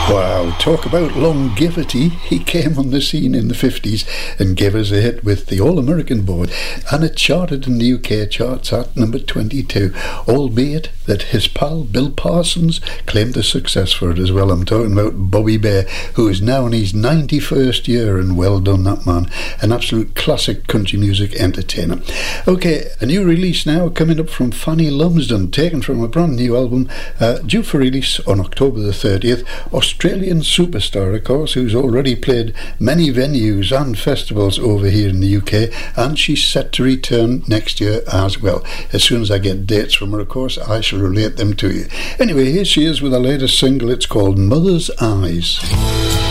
Wow, talk about longevity. He came on the scene in the 50s and gave us a hit with the All-American Board, and it charted in the UK charts at number 22, albeit that his pal Bill Parsons claimed the success for it as well. I'm talking about Bobby Bear, who is now in his 91st year, and well done that man. An absolute classic country music entertainer. Okay, a new release now coming up from Fanny Lumsden, taken from a brand new album due for release on October the 30th. Australian superstar, of course, who's already played many venues and festivals over here in the UK, and she's set to return next year as well. As soon as I get dates from her, of course, I shall relate them to you. Anyway, here she is with her latest single. It's called Mother's Eyes.